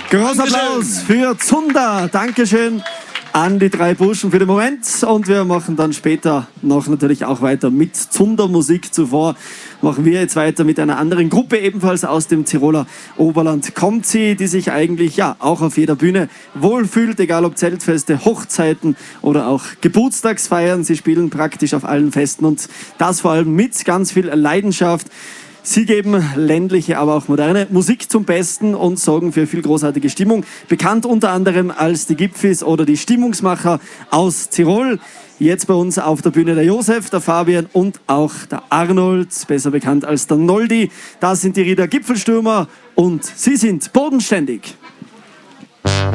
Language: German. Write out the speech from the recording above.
Großer Applaus für Zunder. Dankeschön an die drei Burschen für den Moment. Und wir machen dann später noch natürlich auch weiter mit Zundermusik. Zuvor machen wir jetzt weiter mit einer anderen Gruppe, ebenfalls aus dem Tiroler Oberland kommt sie, die sich eigentlich ja auch auf jeder Bühne wohlfühlt, egal ob Zeltfeste, Hochzeiten oder auch Geburtstagsfeiern. Sie spielen praktisch auf allen Festen und das vor allem mit ganz viel Leidenschaft. Sie geben ländliche, aber auch moderne Musik zum Besten und sorgen für viel großartige Stimmung. Bekannt unter anderem als die Gipfis oder die Stimmungsmacher aus Tirol. Jetzt bei uns auf der Bühne der Josef, der Fabian und auch der Arnold, besser bekannt als der Noldi. Das sind die Rieder Gipfelstürmer und sie sind bodenständig.